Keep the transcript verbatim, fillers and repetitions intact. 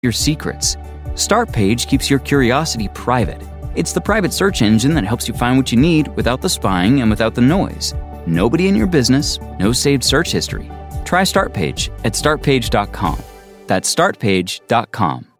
your secrets. Startpage keeps your curiosity private. It's the private search engine that helps you find what you need without the spying and without the noise. Nobody in your business, no saved search history. Try Startpage at start page dot com. That's start page dot com.